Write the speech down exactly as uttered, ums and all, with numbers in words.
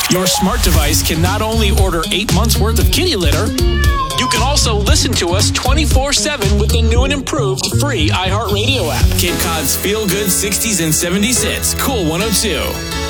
Your smart device can not only order eight months worth of kitty litter, you can also listen to us twenty-four seven with the new and improved free iHeartRadio app. Cape Cod's feel-good sixties and seventies hits. Cool one oh two.